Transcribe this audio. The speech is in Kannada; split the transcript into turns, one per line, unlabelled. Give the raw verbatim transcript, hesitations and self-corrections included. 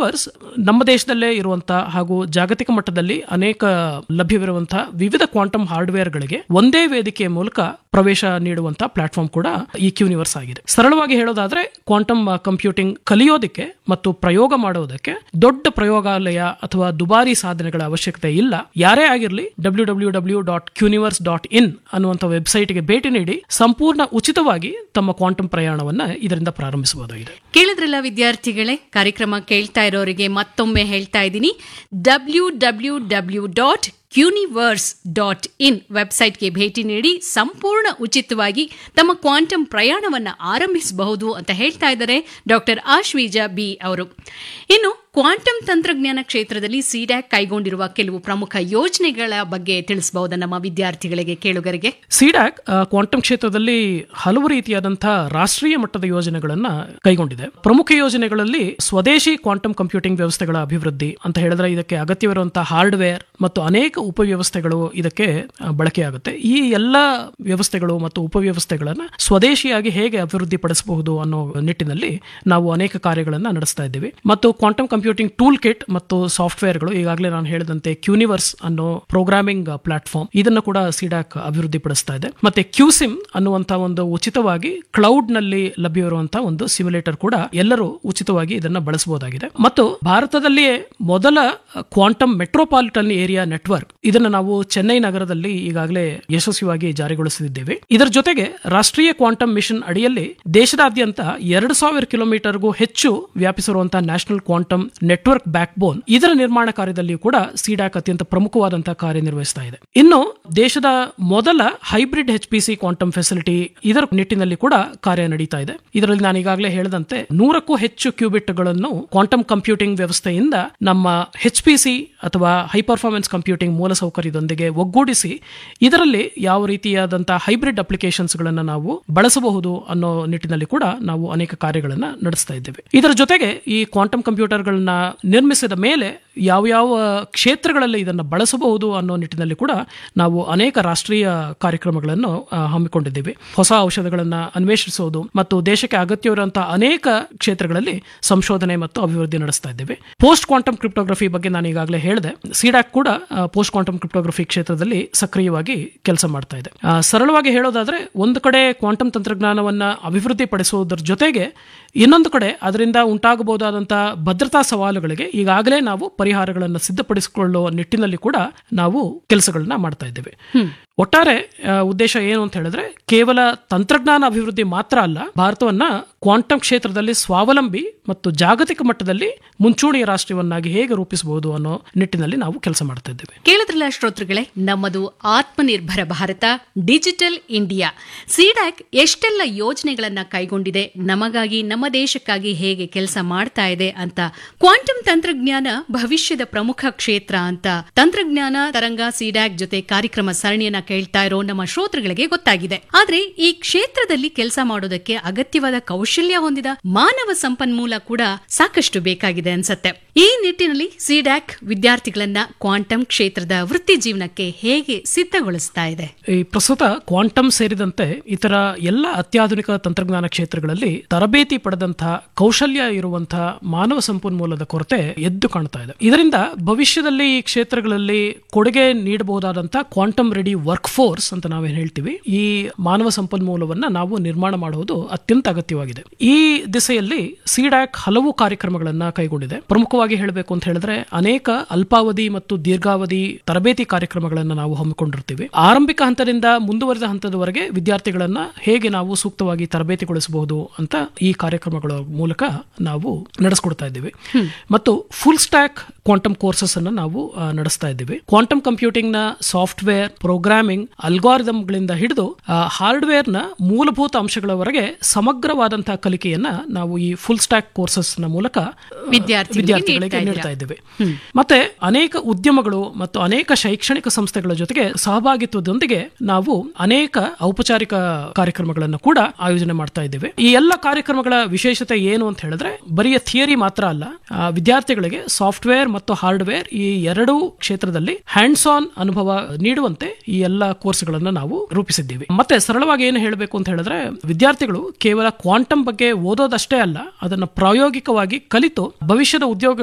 ಕ್ಯೂನಿವರ್ಸ್ ನಮ್ಮ ದೇಶದಲ್ಲೇ ಇರುವಂತಹ ಹಾಗೂ ಜಾಗತಿಕ ಮಟ್ಟದಲ್ಲಿ ಅನೇಕ ಲಭ್ಯವಿರುವಂತಹ ವಿವಿಧ ಕ್ವಾಂಟಮ್ ಹಾರ್ಡ್ವೇರ್ಗಳಿಗೆ ಒಂದೇ ವೇದಿಕೆಯ ಮೂಲಕ ಪ್ರವೇಶ ನೀಡುವಂತಹ ಪ್ಲಾಟ್ಫಾರ್ಮ್ ಕೂಡ ಈ ಕ್ಯೂನಿವರ್ಸ್ ಆಗಿದೆ. ಸರಳವಾಗಿ ಹೇಳೋದಾದ್ರೆ ಕ್ವಾಂಟಮ್ ಕಂಪ್ಯೂಟಿಂಗ್ ಕಲಿಯೋದಕ್ಕೆ ಮತ್ತು ಪ್ರಯೋಗ ಮಾಡೋದಕ್ಕೆ ದೊಡ್ಡ ಪ್ರಯೋಗಾಲಯ ಅಥವಾ ದುಬಾರಿ ಸಾಧನೆಗಳ ಅವಶ್ಯಕತೆ ಇಲ್ಲ. ಯಾರೇ ಆಗಿರಲಿ W W W dot ಕ್ಯೂನಿವರ್ಸ್ dot in ಅನ್ನುವಂಥ ವೆಬ್ಸೈಟ್ಗೆ ಭೇಟಿ ನೀಡಿ ಸಂಪೂರ್ಣ ಉಚಿತವಾಗಿ ತಮ್ಮ ಕ್ವಾಂಟಮ್ ಪ್ರಯಾಣವನ್ನ ಇದರಿಂದ ಪ್ರಾರಂಭಿಸಬಹುದಾಗಿದೆ.
ಕೇಳಿದ್ರಲ್ಲ ವಿದ್ಯಾರ್ಥಿಗಳೇ, ಕಾರ್ಯಕ್ರಮ ಕೇಳ್ತಾ ಇರೋರಿಗೆ ಮತ್ತೊಮ್ಮೆ ಹೇಳ್ತಾ ಇದ್ದೀನಿ, W W W dot ಕ್ಯೂನಿವರ್ಸ್ dot in ವೆಬ್ಸೈಟ್ಗೆ ಭೇಟಿ ನೀಡಿ ಸಂಪೂರ್ಣ ಉಚಿತವಾಗಿ ತಮ್ಮ ಕ್ವಾಂಟಮ್ ಪ್ರಯಾಣವನ್ನು ಆರಂಭಿಸಬಹುದು ಅಂತ ಹೇಳ್ತಾ ಇದ್ದಾರೆ ಡಾಕ್ಟರ್ ಆಶ್ವೀಜಾ ಬಿ ಅವರು. ಇನ್ನು ಕ್ವಾಂಟಮ್ ತಂತ್ರಜ್ಞಾನ ಕ್ಷೇತ್ರದಲ್ಲಿ ಸಿಡ್ಯಾಕ್ ಕೈಗೊಂಡಿರುವ ಕೆಲವು ಪ್ರಮುಖ ಯೋಜನೆಗಳ ಬಗ್ಗೆ ತಿಳಿಸಬಹುದಾ ನಮ್ಮ ವಿದ್ಯಾರ್ಥಿಗಳಿಗೆ, ಕೇಳುಗರಿಗೆ?
ಸಿಡ್ಯಾಕ್ ಕ್ವಾಂಟಮ್ ಕ್ಷೇತ್ರದಲ್ಲಿ ಹಲವು ರೀತಿಯಾದಂತಹ ರಾಷ್ಟ್ರೀಯ ಮಟ್ಟದ ಯೋಜನೆಗಳನ್ನ ಕೈಗೊಂಡಿದೆ. ಪ್ರಮುಖ ಯೋಜನೆಗಳಲ್ಲಿ ಸ್ವದೇಶಿ ಕ್ವಾಂಟಮ್ ಕಂಪ್ಯೂಟಿಂಗ್ ವ್ಯವಸ್ಥೆಗಳ ಅಭಿವೃದ್ಧಿ ಅಂತ ಹೇಳಿದ್ರೆ ಇದಕ್ಕೆ ಅಗತ್ಯವಿರುವಂತಹ ಹಾರ್ಡ್ವೇರ್ ಮತ್ತು ಅನೇಕ ಉಪವ್ಯವಸ್ಥೆಗಳು ಇದಕ್ಕೆ ಬಳಕೆಯಾಗುತ್ತೆ. ಈ ಎಲ್ಲ ವ್ಯವಸ್ಥೆಗಳು ಮತ್ತು ಉಪವ್ಯವಸ್ಥೆಗಳನ್ನ ಸ್ವದೇಶಿಯಾಗಿ ಹೇಗೆ ಅಭಿವೃದ್ಧಿ ಪಡಿಸಬಹುದು ಅನ್ನೋ ನಿಟ್ಟಿನಲ್ಲಿ ನಾವು ಅನೇಕ ಕಾರ್ಯಗಳನ್ನ ನಡೆಸ್ತಾ ಇದ್ದೀವಿ. ಮತ್ತು ಕ್ವಾಂಟಮ್ ಕಂಪ್ಯೂಟಿಂಗ್ ಟೂಲ್ ಕಿಟ್ ಮತ್ತು ಸಾಫ್ಟ್ವೇರ್ಗಳು, ಈಗಾಗಲೇ ನಾನು ಹೇಳಿದಂತೆ ಕ್ಯೂನಿವರ್ಸ್ ಅನ್ನೋ ಪ್ರೋಗ್ರಾಮಿಂಗ್ ಪ್ಲಾಟ್ಫಾರ್ಮ್, ಇದನ್ನು ಕೂಡ ಸಿಡ್ಯಾಕ್ ಅಭಿವೃದ್ಧಿ ಪಡಿಸ್ತಾ ಇದೆ. ಮತ್ತೆ ಕ್ಯೂಸಿಮ್ ಅನ್ನುವಂತಹ ಒಂದು ಉಚಿತವಾಗಿ ಕ್ಲೌಡ್ ನಲ್ಲಿ ಲಭ್ಯವಿರುವಂತಹ ಒಂದು ಸಿಮ್ಯುಲೇಟರ್ ಕೂಡ ಎಲ್ಲರೂ ಉಚಿತವಾಗಿ ಇದನ್ನ ಬಳಸಬಹುದಾಗಿದೆ. ಮತ್ತು ಭಾರತದಲ್ಲಿಯೇ ಮೊದಲ ಕ್ವಾಂಟಮ್ ಮೆಟ್ರೋಪಾಲಿಟನ್ ಏರಿಯಾ ನೆಟ್ವರ್ಕ್, ಇದನ್ನು ನಾವು ಚೆನ್ನೈ ನಗರದಲ್ಲಿ ಈಗಾಗಲೇ ಯಶಸ್ವಿಯಾಗಿ ಜಾರಿಗೊಳಿಸಿದ್ದೇವೆ. ಇದರ ಜೊತೆಗೆ ರಾಷ್ಟ್ರೀಯ ಕ್ವಾಂಟಮ್ ಮಿಷನ್ ಅಡಿಯಲ್ಲಿ ದೇಶದಾದ್ಯಂತ ಎರಡು ಸಾವಿರ ಕಿಲೋಮೀಟರ್ಗೂ ಹೆಚ್ಚು ವ್ಯಾಪಿಸಿರುವಂತಹ ನ್ಯಾಷನಲ್ ಕ್ವಾಂಟಮ್ ನೆಟ್ವರ್ಕ್ ಬ್ಯಾಕ್ ಬೋನ್, ಇದರ ನಿರ್ಮಾಣ ಕಾರ್ಯದಲ್ಲಿಯೂ ಕೂಡ ಸಿಡ್ಯಾಕ್ ಅತ್ಯಂತ ಪ್ರಮುಖವಾದಂತಹ ಕಾರ್ಯನಿರ್ವಹಿಸ್ತಾ ಇದೆ. ಇನ್ನು ದೇಶದ ಮೊದಲ hybrid H P C quantum facility, ಇದರ ನಿಟ್ಟಿನಲ್ಲಿ ಕೂಡ ಕಾರ್ಯ ನಡೀತಾ ಇದೆ. ಇದರಲ್ಲಿ ನಾನು ಈಗಾಗಲೇ ಹೇಳಿದಂತೆ ನೂರಕ್ಕೂ ಹೆಚ್ಚು ಕ್ಯೂಬಿಟ್ಗಳನ್ನು ಕ್ವಾಂಟಮ್ ಕಂಪ್ಯೂಟಿಂಗ್ ವ್ಯವಸ್ಥೆಯಿಂದ ನಮ್ಮ ಎಚ್ ಪಿ ಸಿ ಅಥವಾ ಹೈ ಪರ್ಫಾರ್ಮೆನ್ಸ್ ಕಂಪ್ಯೂಟಿಂಗ್ ಮೂಲಸೌಕರ್ಯದೊಂದಿಗೆ ಒಗ್ಗೂಡಿಸಿ ಇದರಲ್ಲಿ ಯಾವ ರೀತಿಯಾದಂತಹ ಹೈಬ್ರಿಡ್ ಅಪ್ಲಿಕೇಶನ್ಸ್ ಗಳನ್ನ ನಾವು ಬಳಸಬಹುದು ಅನ್ನೋ ನಿಟ್ಟಿನಲ್ಲಿ ಕೂಡ ನಾವು ಅನೇಕ ಕಾರ್ಯಗಳನ್ನ ನಡೆಸ್ತಾ ಇದ್ದೇವೆ. ಇದರ ಜೊತೆಗೆ ಈ ಕ್ವಾಂಟಮ್ ಕಂಪ್ಯೂಟರ್ಗಳನ್ನ ನಿರ್ಮಿಸಿದ ಮೇಲೆ ಯಾವ ಯಾವ ಕ್ಷೇತ್ರಗಳಲ್ಲಿ ಇದನ್ನು ಬಳಸಬಹುದು ಅನ್ನೋ ನಿಟ್ಟಿನಲ್ಲಿ ಕೂಡ ನಾವು ಅನೇಕ ರಾಷ್ಟ್ರೀಯ ಕಾರ್ಯಕ್ರಮಗಳನ್ನು ಹಮ್ಮಿಕೊಂಡಿದ್ದೇವೆ. ಹೊಸ ಔಷಧಗಳನ್ನು ಅನ್ವೇಷಿಸುವುದು ಮತ್ತು ದೇಶಕ್ಕೆ ಅಗತ್ಯವಿರುವಂತಹ ಅನೇಕ ಕ್ಷೇತ್ರಗಳಲ್ಲಿ ಸಂಶೋಧನೆ ಮತ್ತು ಅಭಿವೃದ್ಧಿ ನಡೆಸ್ತಾ ಇದ್ದೇವೆ. ಪೋಸ್ಟ್ ಕ್ವಾಂಟಮ್ ಕ್ರಿಪ್ಟೋಗ್ರಫಿ ಬಗ್ಗೆ ನಾನು ಈಗಾಗಲೇ ಹೇಳಿದೆ. ಸಿಡ್ಯಾಕ್ ಕೂಡ ಪೋಸ್ಟ್ ಕ್ವಾಂಟಮ್ ಕ್ರಿಪ್ಟೋಗ್ರಫಿ ಕ್ಷೇತ್ರದಲ್ಲಿ ಸಕ್ರಿಯವಾಗಿ ಕೆಲಸ ಮಾಡ್ತಾ ಇದೆ. ಸರಳವಾಗಿ ಹೇಳೋದಾದ್ರೆ, ಒಂದು ಕಡೆ ಕ್ವಾಂಟಮ್ ತಂತ್ರಜ್ಞಾನವನ್ನ ಅಭಿವೃದ್ಧಿ ಪಡಿಸುವುದರ ಜೊತೆಗೆ ಇನ್ನೊಂದು ಕಡೆ ಅದರಿಂದ ಉಂಟಾಗಬಹುದಾದಂತಹ ಭದ್ರತಾ ಸವಾಲುಗಳಿಗೆ ಈಗಾಗಲೇ ನಾವು ಪರಿಹಾರಗಳನ್ನು ಸಿದ್ಧಪಡಿಸಿಕೊಳ್ಳುವ ನಿಟ್ಟಿನಲ್ಲಿ ಕೂಡ ನಾವು ಕೆಲಸಗಳನ್ನ ಮಾಡ್ತಾ ಇದ್ದೇವೆ. ಒಟ್ಟಾರೆ ಉದ್ದೇಶ ಏನು ಅಂತ ಹೇಳಿದ್ರೆ, ಕೇವಲ ತಂತ್ರಜ್ಞಾನ ಅಭಿವೃದ್ಧಿ ಮಾತ್ರ ಅಲ್ಲ, ಭಾರತವನ್ನ ಕ್ವಾಂಟಮ್ ಕ್ಷೇತ್ರದಲ್ಲಿ ಸ್ವಾವಲಂಬಿ ಮತ್ತು ಜಾಗತಿಕ ಮಟ್ಟದಲ್ಲಿ ಮುಂಚೂಣಿಯ ರಾಷ್ಟ್ರವನ್ನಾಗಿ ಹೇಗೆ ರೂಪಿಸಬಹುದು ಅನ್ನೋ ನಿಟ್ಟಿನಲ್ಲಿ ನಾವು ಕೆಲಸ ಮಾಡ್ತಾ ಇದ್ದೇವೆ.
ಕೇಳಿದ್ರಲ್ಲ ಶ್ರೋತೃಗಳೇ, ನಮ್ಮದು Atmanirbhar Bharat, digital India. CDAC ಎಷ್ಟೆಲ್ಲ ಯೋಜನೆಗಳನ್ನ ಕೈಗೊಂಡಿದೆ, ನಮಗಾಗಿ ನಮ್ಮ ದೇಶಕ್ಕಾಗಿ ಹೇಗೆ ಕೆಲಸ ಮಾಡ್ತಾ ಇದೆ ಅಂತ. ಕ್ವಾಂಟಮ್ ತಂತ್ರಜ್ಞಾನ ಭವಿಷ್ಯದ ಪ್ರಮುಖ ಕ್ಷೇತ್ರ ಅಂತ ತಂತ್ರಜ್ಞಾನ ತರಂಗ ಸಿಡ್ಯಾಕ್ ಜೊತೆ ಕಾರ್ಯಕ್ರಮ ಸರಣಿಯನ್ನ ಕೇಳ್ತಾ ಇರೋ ನಮ್ಮ ಶ್ರೋತೃಗಳಿಗೆ ಗೊತ್ತಾಗಿದೆ. ಆದ್ರೆ ಈ ಕ್ಷೇತ್ರದಲ್ಲಿ ಕೆಲಸ ಮಾಡೋದಕ್ಕೆ ಅಗತ್ಯವಾದ ಕೌಶಲ್ಯ ಹೊಂದಿದ ಮಾನವ ಸಂಪನ್ಮೂಲ ಕೂಡ ಸಾಕಷ್ಟು ಬೇಕಾಗಿದೆ ಅನ್ಸತ್ತೆ. ಈ ನಿಟ್ಟಿನಲ್ಲಿ ಸಿಡ್ಯಾಕ್ ವಿದ್ಯಾರ್ಥಿಗಳನ್ನ ಕ್ವಾಂಟಮ್ ಕ್ಷೇತ್ರದ ವೃತ್ತಿ ಜೀವನಕ್ಕೆ ಹೇಗೆ ಸಿದ್ಧಗೊಳಿಸ್ತಾ ಇದೆ?
ಈ ಪ್ರಸ್ತುತ ಕ್ವಾಂಟಮ್ ಸೇರಿದಂತೆ ಇತರ ಎಲ್ಲ ಅತ್ಯಾಧುನಿಕ ತಂತ್ರಜ್ಞಾನ ಕ್ಷೇತ್ರಗಳಲ್ಲಿ ತರಬೇತಿ ಪಡೆದಂತಹ ಕೌಶಲ್ಯ ಇರುವಂತಹ ಮಾನವ ಸಂಪನ್ಮೂಲದ ಕೊರತೆ ಎದ್ದು ಕಾಣ್ತಾ ಇದೆ. ಇದರಿಂದ ಭವಿಷ್ಯದಲ್ಲಿ ಈ ಕ್ಷೇತ್ರಗಳಲ್ಲಿ ಕೊಡುಗೆ ನೀಡಬಹುದಾದಂತಹ ಕ್ವಾಂಟಮ್ ರೆಡಿ ವರ್ಕ್ ಫೋರ್ಸ್ ಅಂತ ನಾವೇನ್ ಹೇಳ್ತೀವಿ, ಈ ಮಾನವ ಸಂಪನ್ಮೂಲವನ್ನ ನಾವು ನಿರ್ಮಾಣ ಮಾಡುವುದು ಅತ್ಯಂತ ಅಗತ್ಯವಾಗಿದೆ. ಈ ದಿಸೆಯಲ್ಲಿ ಸಿಡ್ಯಾಕ್ ಹಲವು ಕಾರ್ಯಕ್ರಮಗಳನ್ನ ಕೈಗೊಂಡಿದೆ. ಪ್ರಮುಖವಾಗಿ ಹೇಳಬೇಕು ಅಂತ ಹೇಳಿದ್ರೆ, ಅನೇಕ ಅಲ್ಪಾವಧಿ ಮತ್ತು ದೀರ್ಘಾವಧಿ ತರಬೇತಿ ಕಾರ್ಯಕ್ರಮಗಳನ್ನು ನಾವು ಹಮ್ಮಿಕೊಂಡಿರ್ತೀವಿ. ಆರಂಭಿಕ ಹಂತದಿಂದ ಮುಂದುವರೆದ ಹಂತದವರೆಗೆ ವಿದ್ಯಾರ್ಥಿಗಳನ್ನ ಹೇಗೆ ನಾವು ಸೂಕ್ತವಾಗಿ ತರಬೇತಿಗೊಳಿಸಬಹುದು ಅಂತ ಈ ಕಾರ್ಯಕ್ರಮಗಳ ಮೂಲಕ ನಾವು ನಡೆಸ್ಕೊಡ್ತಾ ಇದ್ದೀವಿ. ಮತ್ತು ಫುಲ್ ಸ್ಟ್ಯಾಕ್ ಕ್ವಾಂಟಮ್ ಕೋರ್ಸಸ್ ಅನ್ನು ನಾವು ನಡೆಸ್ತಾ ಇದ್ದೀವಿ. ಕ್ವಾಂಟಮ್ ಕಂಪ್ಯೂಟಿಂಗ್ ನ ಸಾಫ್ಟ್ವೇರ್, ಪ್ರೋಗ್ರಾಮಿಂಗ್, ಅಲ್ಗಾರಿದಮ್ಗಳಿಂದ ಹಿಡಿದು ಹಾರ್ಡ್ವೇರ್ ನ ಮೂಲಭೂತ ಅಂಶಗಳವರೆಗೆ ಸಮಗ್ರವಾದಂತಹ ಕಲಿಕೆಯನ್ನ ನಾವು ಈ ಫುಲ್ ಸ್ಟ್ಯಾಕ್ ಕೋರ್ಸಸ್ ನ ಮೂಲಕ ವಿದ್ಯಾರ್ಥಿಗಳಿಗೆ ನೀಡ್ತಾ ಇದ್ದೇವೆ. ಮತ್ತೆ ಅನೇಕ ಉದ್ಯಮಗಳು ಮತ್ತು ಅನೇಕ ಶೈಕ್ಷಣಿಕ ಸಂಸ್ಥೆಗಳ ಜೊತೆಗೆ ಸಹಭಾಗಿತ್ವದೊಂದಿಗೆ ನಾವು ಅನೇಕ ಔಪಚಾರಿಕ ಕಾರ್ಯಕ್ರಮಗಳನ್ನು ಕೂಡ ಆಯೋಜನೆ ಮಾಡ್ತಾ ಇದ್ದೇವೆ. ಈ ಎಲ್ಲ ಕಾರ್ಯಕ್ರಮಗಳ ವಿಶೇಷತೆ ಏನು ಅಂತ ಹೇಳಿದ್ರೆ, ಬರೀ ಥಿಯರಿ ಮಾತ್ರ ಅಲ್ಲ, ವಿದ್ಯಾರ್ಥಿಗಳಿಗೆ ಸಾಫ್ಟ್ವೇರ್ ಮತ್ತು ಹಾರ್ಡ್ವೇರ್ ಈ ಎರಡೂ ಕ್ಷೇತ್ರದಲ್ಲಿ ಹ್ಯಾಂಡ್ಸ್ ಆನ್ ಅನುಭವ ನೀಡುವಂತೆ ಈ ಎಲ್ಲ ಕೋರ್ಸ್ಗಳನ್ನು ನಾವು ರೂಪಿಸಿದ್ದೀವಿ. ಮತ್ತೆ ಸರಳವಾಗಿ ಏನು ಹೇಳಬೇಕು ಅಂತ ಹೇಳಿದ್ರೆ, ವಿದ್ಯಾರ್ಥಿಗಳು ಕೇವಲ ಕ್ವಾಂಟಮ್ ಬಗ್ಗೆ ಓದೋದಷ್ಟೇ ಅಲ್ಲ, ಅದನ್ನು ಪ್ರಾಯೋಗಿಕವಾಗಿ ಕಲಿತು ಭವಿಷ್ಯದ ಉದ್ಯೋಗ